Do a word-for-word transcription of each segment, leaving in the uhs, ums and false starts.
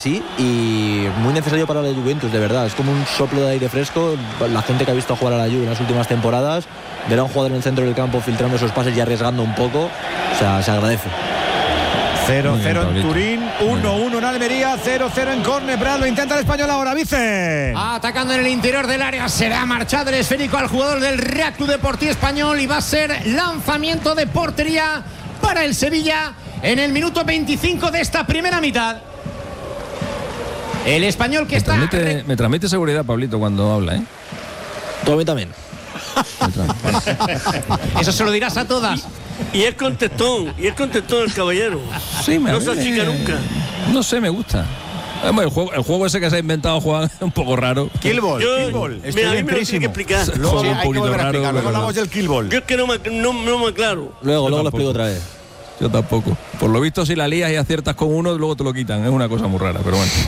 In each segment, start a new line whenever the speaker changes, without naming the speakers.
Sí, y muy necesario para la Juventus, de verdad. Es como un soplo de aire fresco. La gente que ha visto jugar a la Juve en las últimas temporadas, ver a un jugador en el centro del campo filtrando esos pases y arriesgando un poco, o sea, se agradece.
cero cero en Turín, uno uno en Almería, cero cero en córner. Brad, lo intenta el español ahora, Vicen.
Atacando en el interior del área, será marchado el esférico al jugador del Real Club Deportivo Español y va a ser lanzamiento de portería para el Sevilla en el minuto veinticinco de esta primera mitad. El español que
me
está...
Transmite, me transmite seguridad, Pablito, cuando habla, ¿eh?
Tú a mí también.
Eso se lo dirás a todas.
Y, y es contestón, y es contestón el caballero.
Sí, me,
no se achica nunca.
No sé, me gusta. El juego, el juego ese que se ha inventado, Juan, es un poco raro.
Killball,
Yo,
Killball.
Mira, a mí me lo tiene que explicar.
Luego
Juego
sí,
un
hay que
poquito
volver a
raro.
explicarlo. Luego
pero-
hablamos del Killball.
Yo es que no me, no, no me aclaro.
Luego, luego lo
tampoco.
explico otra vez.
Yo tampoco. Por lo visto, si la lías y aciertas con uno, luego te lo quitan. Es una cosa muy rara, pero bueno.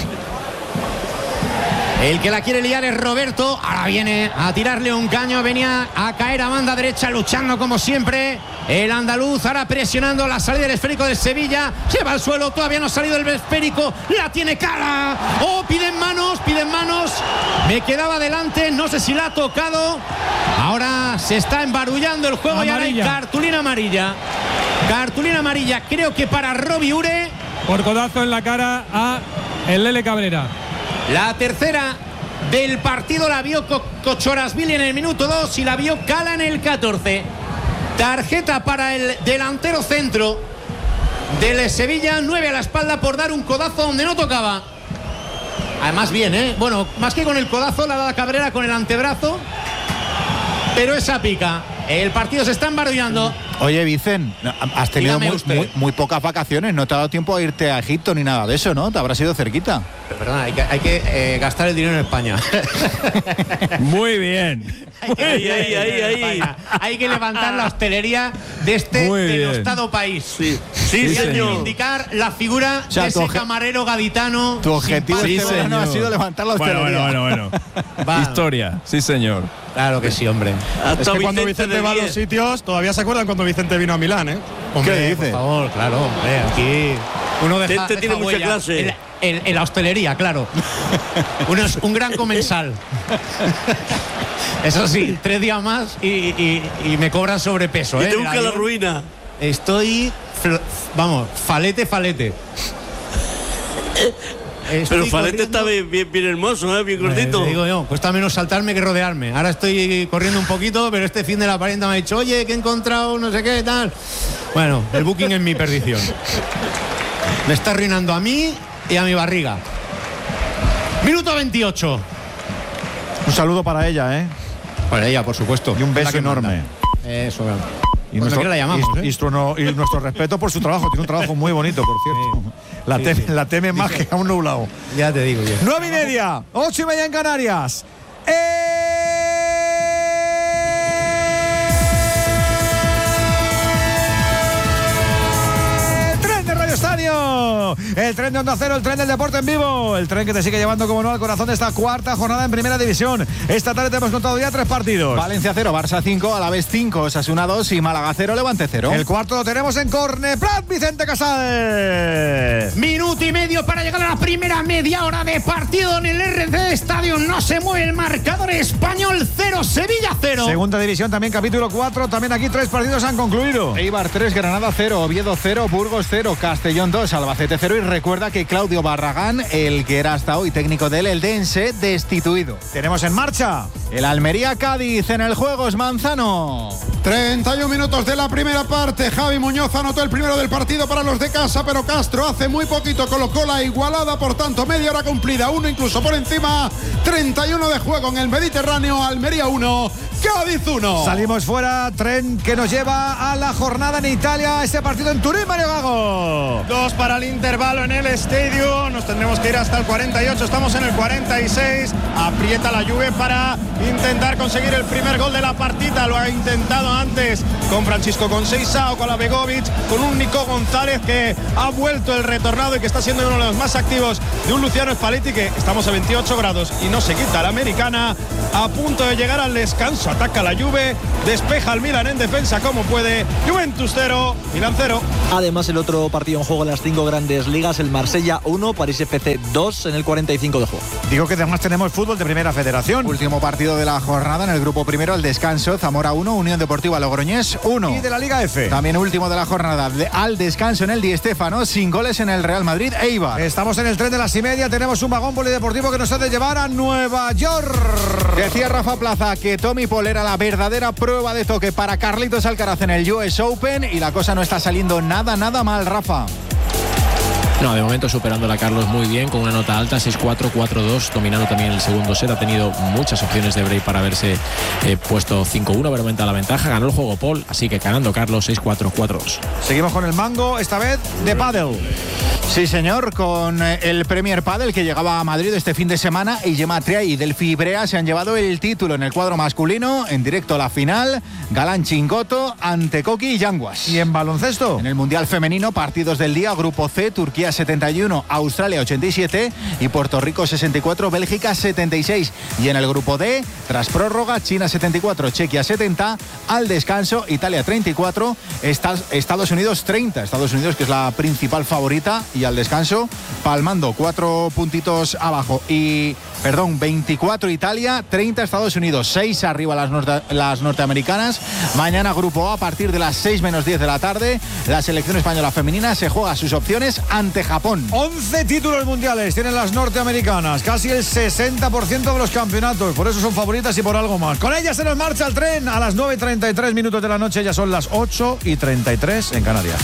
El que la quiere liar es Roberto. Ahora viene a tirarle un caño. Venía a caer a banda derecha, luchando como siempre. El andaluz ahora presionando la salida del esférico del Sevilla. Lleva al suelo, todavía no ha salido el esférico. La tiene cara. Oh, piden manos, piden manos. Me quedaba delante, no sé si la ha tocado. Ahora se está embarullando el juego.
Amarilla.
Y ahora hay cartulina amarilla. Cartulina amarilla, creo que para Robbie Ure.
Por codazo en la cara a el Lele Cabrera.
La tercera del partido la vio Co- Cochorasvili en el minuto dos y la vio Cala en el catorce. Tarjeta para el delantero centro del Sevilla, nueve a la espalda por dar un codazo donde no tocaba. Además bien, ¿eh? Bueno, más que con el codazo, la da Cabrera con el antebrazo. Pero esa pica. El partido se está embarullando.
Oye, Vicen, has tenido
Dígame
muy,
usted.
muy, muy pocas vacaciones. No te ha dado tiempo a irte a Egipto ni nada de eso, ¿no? Te habrás ido cerquita.
Pero perdona, hay que, hay que eh, gastar el dinero en España.
Muy bien.
Hay que,
Ahí, ahí, ahí, ahí.
España. Hay que levantar la hostelería de este
Muy bien.
denostado país.
Sí, sí,
Y hay que
señor.
reivindicar la figura
O sea,
de
tu
ese
obje-
camarero gaditano.
Tu objetivo
simpático.
este verano ha sido levantar la
Bueno,
hostelería.
bueno, bueno, bueno.
Va.
Historia, sí, señor.
Claro que sí, hombre.
Hasta
Es que cuando
Vicente
Vicente
de
va a los
diez.
sitios, todavía se acuerdan cuando Vicente vino a Milán, ¿eh?
Hombre,
¿Qué dice?
por favor, claro, hombre, aquí uno deja,
Este
deja
tiene mucha
huella.
clase.
En la, en- en la hostelería, claro. Uno es un gran comensal. Eso sí, tres días más y, y- y me cobran sobrepeso.
Y
¿eh?
te
Mira,
busca la
yo
ruina.
Estoy, fl- vamos, falete, falete.
Pero
Estoy
Falete
corriendo-
está bien, bien, bien hermoso, ¿eh? Bien gordito.
Eh, te digo yo, cuesta menos saltarme que rodearme. Ahora estoy corriendo un poquito, pero este fin de la parienta me ha dicho, oye, que he encontrado no sé qué, tal. Bueno, el booking es mi perdición. Me está arruinando a mí y a mi barriga. Minuto veintiocho.
Un saludo para ella, ¿eh?
Para ella, por supuesto.
Y un
La
beso
que
enorme.
manda. Eso, claro.
Y
Cuando quiera la llamamos,
y,
¿eh?
y nuestro, y nuestro respeto por su trabajo. Tiene un trabajo muy bonito, por cierto. La,
Sí,
teme,
sí.
la teme más
Dice-
que a un nublado.
Ya te digo yo.
Nueve y media, ocho y media en Canarias. El tren de Radio Estadio, el tren de Onda Cero, el tren del deporte en vivo, el tren que te sigue llevando como no al corazón de esta cuarta jornada en Primera División. Esta tarde te hemos contado ya tres partidos.
Valencia cero, Barça cinco, Alavés cinco, Osasuna dos y Málaga cero, Levante cero.
El cuarto lo tenemos en Corneplat, Vicente Casal.
Minuto y medio para llegar a la primera media hora de partido en el R C Estadio. No se mueve el marcador. Español cero, Sevilla cero.
Segunda división, también capítulo cuatro. También aquí tres partidos han concluido.
Eibar tres, Granada cero, Oviedo cero, Burgos cero, Castellón dos, Albacete cero. Y recuerda que Claudio Barragán, el que era hasta hoy técnico del Eldense, destituido.
Tenemos en marcha
el Almería Cádiz. En el juego es Manzano.
treinta y un minutos de la primera parte. Javi Muñoz anotó el primero del partido para los de casa, pero Castro hace muy poquito colocó la igualada, por tanto media hora cumplida, uno incluso por encima. Treinta y uno de juego en el Mediterráneo. Almería uno, Cádiz uno.
Salimos fuera, tren que nos lleva a la jornada en Italia. Este partido en Turín, Mario Gago.
Dos para el intervalo en el estadio. Nos tendremos que ir hasta el cuarenta y ocho. Estamos en el cuarenta y seis. Aprieta la Juve para intentar conseguir el primer gol de la partida. Lo ha intentado antes con Francisco Conceição, con la Begovic, con un Nico González que ha vuelto el retornado y que está siendo uno de los más activos de un Luciano Spalletti, que estamos a veintiocho grados y no se quita la americana, a punto de llegar al descanso. Ataca la Juve, despeja el Milan en defensa como puede. Juventus cero, Milan cero.
Además, el otro partido en juego en las cinco grandes ligas, el Marsella uno, París F C dos en el cuarenta y cinco de juego.
Digo que además tenemos fútbol de Primera Federación.
Último partido de la jornada en el grupo primero, al descanso, Zamora uno, Unión Deportiva Logroñés uno.
Y de la Liga F.
También último de la jornada, de, al descanso en el Di Stéfano, sin goles en el Real Madrid, Eibar.
Estamos en el tren de las y media, tenemos un vagón polideportivo que nos ha de llevar a Nueva York.
Decía Rafa Plaza que Tommy Paul era la verdadera prueba de toque para Carlitos Alcaraz en el U S Open y la cosa no está saliendo nada, nada mal, Rafa.
No, de momento superándola Carlos muy bien, con una nota alta, seis cuatro, cuatro dos, dominando también el segundo set. Ha tenido muchas opciones de break para haberse eh, puesto cinco uno, haber aumentado la ventaja. Ganó el juego Paul, así que ganando Carlos seis cuatro, cuatro dos.
Seguimos con el mango, esta vez de pádel.
Sí, señor, con el Premier Padel que llegaba a Madrid este fin de semana y Gemma Triay y Delphi Ibrea se han llevado el título en el cuadro masculino, en directo a la final, Galán Chingoto ante Koki y Yanguas.
¿Y en baloncesto?
En el Mundial Femenino, partidos del día, Grupo C, Turquía setenta y uno, Australia ochenta y siete y Puerto Rico sesenta y cuatro, Bélgica setenta y seis. Y en el Grupo D, tras prórroga, China setenta y cuatro, Chequia setenta, al descanso, Italia treinta y cuatro, Estados Unidos treinta. Estados Unidos, que es la principal favorita, y al descanso, palmando cuatro puntitos abajo. Y, perdón, veinticuatro Italia, treinta Estados Unidos, seis arriba las, norte, las norteamericanas. Mañana Grupo A, a partir de las seis menos diez de la tarde, la selección española femenina se juega sus opciones ante Japón.
once títulos mundiales tienen las norteamericanas, casi el sesenta por ciento de los campeonatos, por eso son favoritas y por algo más. Con ellas se nos marcha el tren a las nueve y treinta y tres minutos de la noche, ya son las ocho y treinta y tres en Canarias.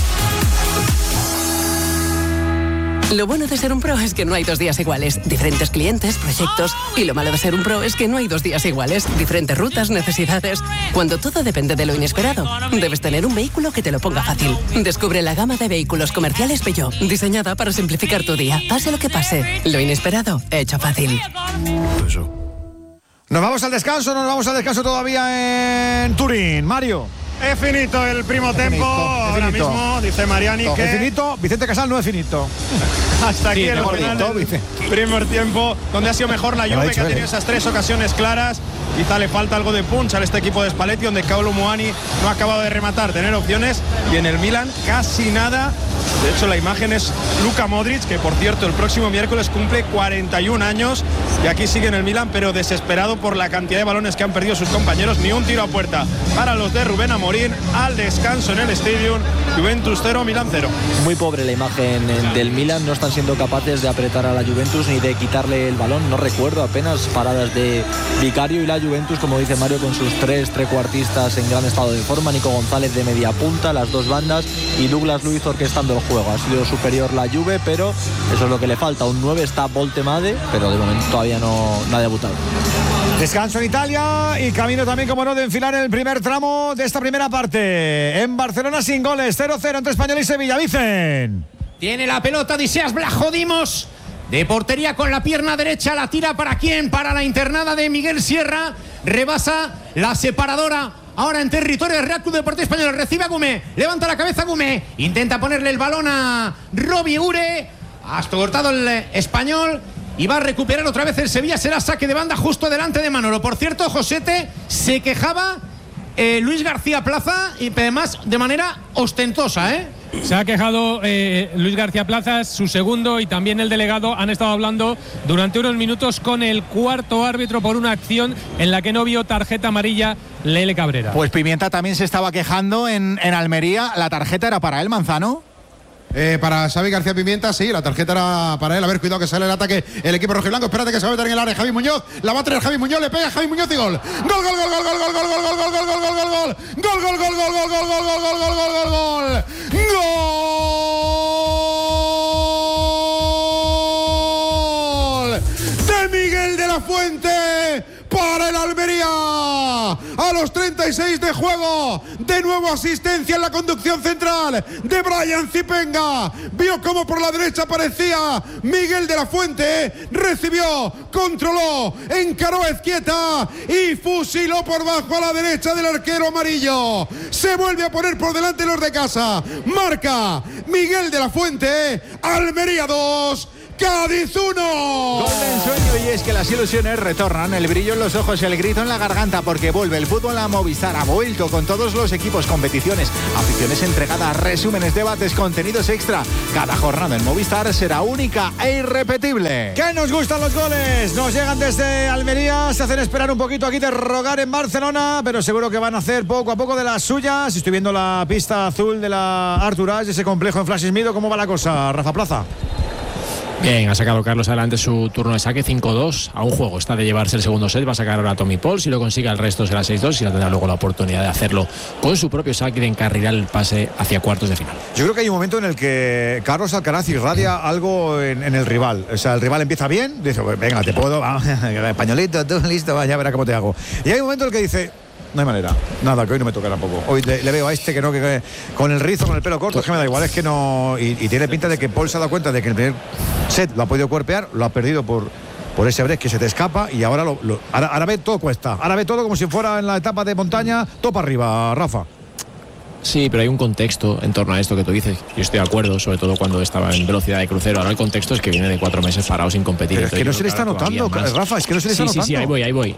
Lo bueno de ser un pro es que no hay dos días iguales. Diferentes clientes, proyectos. Y lo malo de ser un pro es que no hay dos días iguales. Diferentes rutas, necesidades. Cuando todo depende de lo inesperado, debes tener un vehículo que te lo ponga fácil. Descubre la gama de vehículos comerciales Peugeot, diseñada para simplificar tu día. Pase lo que pase, lo inesperado, hecho fácil.
Nos vamos al descanso, nos vamos al descanso todavía en Turín. Mario.
Es finito el primo tempo, ahora
finito.
mismo, dice Mariani que...
Es finito, Vicente Casal no es finito.
Hasta aquí
sí,
el final del primer tiempo, donde ha sido mejor la Juve, que ha tenido esas tres ocasiones claras. Quizá le falta algo de punch a este equipo de Spalletti, donde Kolo Muani no ha acabado de rematar, tener opciones, y en el Milan casi nada. De hecho, la imagen es Luka Modric, que por cierto el próximo miércoles cumple cuarenta y un años, y aquí sigue en el Milan, pero desesperado por la cantidad de balones que han perdido sus compañeros. Ni un tiro a puerta para los de Rubén Amorín. Al descanso en el Stadium, Juventus cero, Milan cero.
Muy pobre la imagen del Milan, no están siendo capaces de apretar a la Juventus ni de quitarle el balón. No recuerdo apenas paradas de Vicario, y la Juventus, como dice Mario, con sus tres trecuartistas en gran estado de forma, Nico González de media punta, las dos bandas, y Douglas Luiz orquestando el juego. Ha sido superior la Juve, pero eso es lo que le falta. Un nueve está Voltemade, pero de momento todavía no, no ha debutado.
Descanso en Italia y camino también, como no, de enfilar el primer tramo de esta primera parte. En Barcelona sin goles, cero cero entre Español y Sevilla. Vicen.
Tiene la pelota Diseas Blajodimos. De portería con la pierna derecha, la tira para quién, para la internada de Miguel Sierra. Rebasa la separadora. Ahora en territorio del Real Club Deportivo Español. Recibe a Gumé. Levanta la cabeza Gumé. Intenta ponerle el balón a Robbie Ure. Hasta cortado el Español. Y va a recuperar otra vez el Sevilla. Será saque de banda justo delante de Manolo. Por cierto, Josete, se quejaba eh, Luis García Plaza, y además de manera ostentosa, ¿eh?
Se ha quejado eh, Luis García Plaza, su segundo, y también el delegado han estado hablando durante unos minutos con el cuarto árbitro por una acción en la que no vio tarjeta amarilla Lele Cabrera.
Pues Pimienta también se estaba quejando en, en Almería. ¿La tarjeta era para él, Manzano?
Eh, para Xavi García Pimienta, sí, la tarjeta era para él. A ver, cuidado que sale el ataque el equipo rojiblanco. Espérate que se va a meter en el área Javi Muñoz. La va a tener Javi Muñoz, le pega Javi Muñoz y gol. Gol, gol, gol, gol, gol, gol, gol, gol, gol, gol, gol, gol, gol, gol, gol. Gol, gol, gol, gol, gol, gol, gol, gol, gol, gol, gol, gol, gol. Gol de Miguel de la Fuente para el Almería. A los treinta y seis de juego, de nuevo asistencia en la conducción central de Brian Zipenga. Vio cómo por la derecha aparecía Miguel de la Fuente, recibió, controló, encaró a Ezquieta y fusiló por bajo a la derecha del arquero amarillo. Se vuelve a poner por delante los de casa. Marca Miguel de la Fuente. Almería dos, Cádiz uno.
Gol de ensueño, y es que las ilusiones retornan, el brillo en los ojos y el grito en la garganta, porque vuelve el fútbol a Movistar. Ha vuelto con todos los equipos, competiciones, aficiones entregadas, resúmenes, debates, contenidos extra. Cada jornada en Movistar será única e irrepetible.
¡Que nos gustan los goles! Nos llegan desde Almería, se hacen esperar un poquito aquí de rogar en Barcelona, pero seguro que van a hacer poco a poco de las suyas. Estoy viendo la pista azul de la Artur Ashe, ese complejo en Flash Smido. ¿Cómo va la cosa, Rafa Plaza?
Bien, ha sacado Carlos adelante su turno de saque cinco dos. A un juego está de llevarse el segundo set. Va a sacar ahora a Tommy Paul. Si lo consigue, el resto será seis dos y no tendrá luego la oportunidad de hacerlo con su propio saque y de encarrilar el pase hacia cuartos de final.
Yo creo que hay un momento en el que Carlos Alcaraz irradia algo en, en el rival. O sea, el rival empieza bien, dice, pues venga, te puedo, vamos, españolito, tú listo, vaya, verá cómo te hago. Y hay un momento en el que dice, no hay manera, nada, que hoy no me toca tampoco. Hoy le, le veo a este que no, que, que con el rizo, con el pelo corto, es que me da igual, es que no. Y, y tiene pinta de que Paul se ha dado cuenta de que el primer set lo ha podido cuerpear, lo ha perdido por, por ese break que se te escapa, y ahora, lo, lo, ahora, ahora ve todo cuesta. Ahora ve todo como si fuera en la etapa de montaña, todo para arriba, Rafa.
Sí, pero hay un contexto en torno a esto que tú dices. Yo estoy de acuerdo, sobre todo cuando estaba en velocidad de crucero. Ahora el contexto es que viene de cuatro meses parado sin competir.
Pero es que no se le está notando, más... Rafa, es que no se le está
sí,
notando.
Sí, sí, ahí voy, ahí voy.